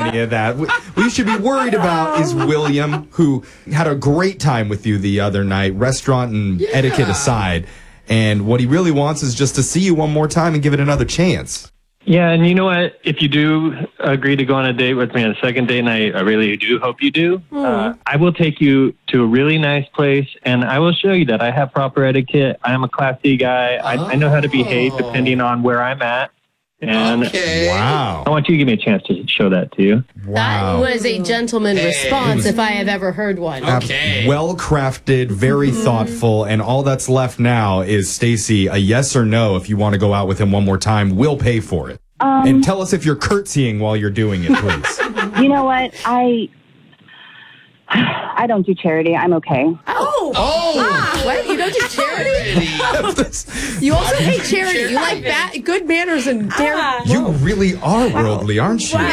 any of that. What you should be worried about is William, who had a great time with you the other night, restaurant and etiquette aside. And what he really wants is just to see you one more time and give it another chance. Yeah, and you know what? If you do agree to go on a date with me on a second date, and I really do hope you do, I will take you to a really nice place, and I will show you that I have proper etiquette. I am a classy guy. I know how to behave depending on where I'm at. And Wow. I want you to give me a chance to show that to you. That was a gentleman response if I have ever heard one. Well crafted, very thoughtful, and all that's left now is, Stacy, a yes or no if you want to go out with him one more time. We'll pay for it. And tell us if you're curtsying while you're doing it, please. You know what? I don't do charity. I'm okay. What? You don't do charity? You also hate charity. You like good manners and dare. You really are worldly, aren't you?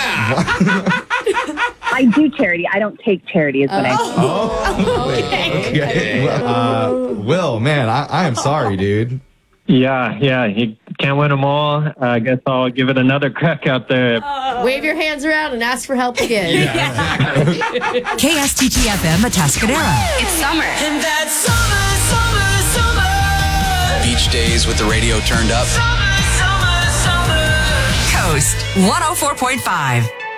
I do charity. I don't take charity is what I mean. Okay. Will, man, I am sorry, dude. Yeah, you can't win them all. I guess I'll give it another crack out there. Wave your hands around and ask for help again. KSTT-FM Atascadero. It's summer. And that summer. Beach days with the radio turned up. Summer. Coast 104.5.